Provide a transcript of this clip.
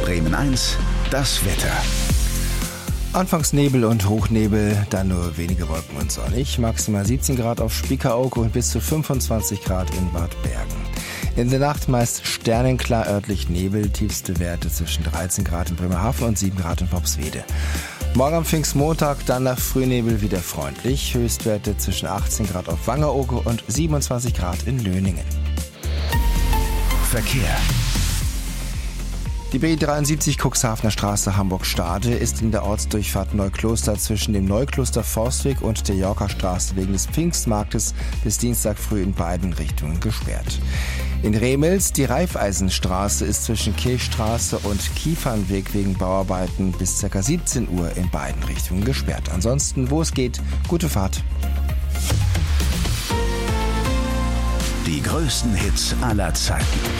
Bremen 1, das Wetter. Anfangs Nebel und Hochnebel, dann nur wenige Wolken und sonnig. Maximal 17 Grad auf Spiekeroog und bis zu 25 Grad in Bad Bergen. In der Nacht meist sternenklar, örtlich Nebel, tiefste Werte zwischen 13 Grad in Bremerhaven und 7 Grad in Worpswede. Morgen am Pfingstmontag dann nach Frühnebel wieder freundlich, Höchstwerte zwischen 18 Grad auf Wangerooge und 27 Grad in Löningen. Verkehr. Die B73 Cuxhavener Straße Hamburg-Stade ist in der Ortsdurchfahrt Neukloster zwischen dem Neukloster Forstweg und der Yorker Straße wegen des Pfingstmarktes bis Dienstag früh in beiden Richtungen gesperrt. In Remels die Raiffeisenstraße ist zwischen Kirchstraße und Kiefernweg wegen Bauarbeiten bis ca. 17 Uhr in beiden Richtungen gesperrt. Ansonsten, wo es geht, gute Fahrt. Die größten Hits aller Zeiten.